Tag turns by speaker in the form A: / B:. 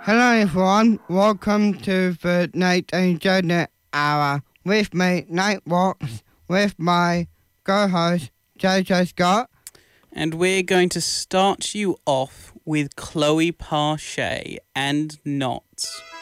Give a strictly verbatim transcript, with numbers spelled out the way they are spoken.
A: Hello everyone, welcome to the Nate and Janet Hour with me, Nate Watts, with my co-host, J J Scott.
B: And we're going to start you off with Chloe Parche and Not.